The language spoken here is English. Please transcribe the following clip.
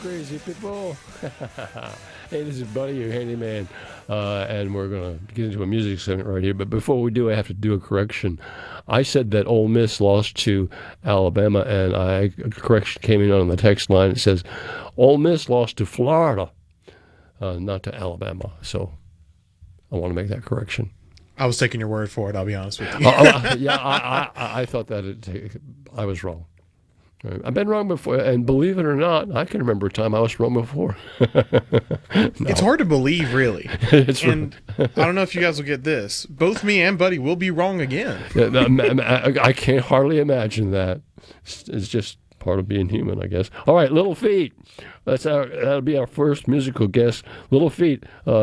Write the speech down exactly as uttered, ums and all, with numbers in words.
crazy people. Hey, this is Buddy, your handyman, uh, and we're going to get into a music segment right here. But before we do, I have to do a correction. I said that Ole Miss lost to Alabama, and I, a correction came in on the text line. It says Ole Miss lost to Florida, uh, not to Alabama. So I want to make that correction. I was taking your word for it, I'll be honest with you. uh, uh, yeah, I, I, I thought that it, I was wrong. I've been wrong before, and believe it or not, I can remember a time I was wrong before. No. It's hard to believe, really. It's and I don't know if you guys will get this. Both me and Buddy will be wrong again. Yeah, I, I can't hardly imagine that. It's, it's just part of being human, I guess. All right, Little Feat. That's our, that'll be our first musical guest. Little Feat. Uh,